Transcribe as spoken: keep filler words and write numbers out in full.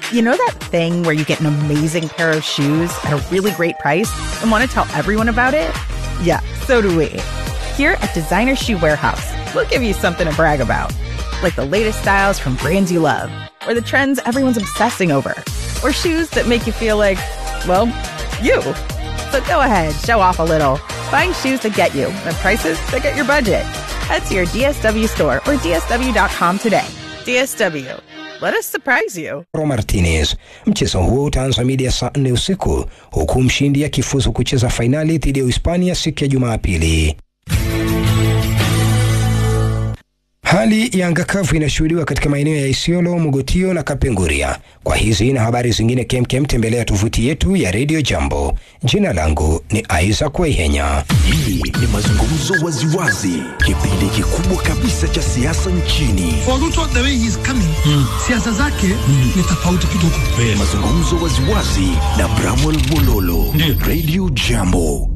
You know that thing where you get an amazing pair of shoes at a really great price and want to tell everyone about it? Yeah, so do we. Here at Designer Shoe Warehouse, we'll give you something to brag about. Like the latest styles from brands you love, or the trends everyone's obsessing over, or shoes that make you feel like, well, you. So go ahead, show off a little. Find shoes that get you at prices that get your budget. Head to your D S W store or D S W dot com today. D S W. Let us surprise you. Martinez. Mchezo huo utaanza mida saa nne usiku, huku mshindi akifuzu kucheza fainali dhidi ya Hispania siku ya Jumapili. Hali ya anga kavu inashuhudiwa katika maeneo ya Isiolo, Mogotio na Kapenguria. Kwa hizi na habari zingine kemkem, tembelea tovuti yetu ya Radio Jambo. Jina langu ni Isaac Waihenya. Hii ni mazungumzo waziwazi, kipindi kikubwa kabisa cha siasa nchini. For Ruto, the way he's coming, mm. siasa zake mm. ni tofauti kidogo. Mazungumzo waziwazi na Bramwell Mololo. Mm. Radio Jambo.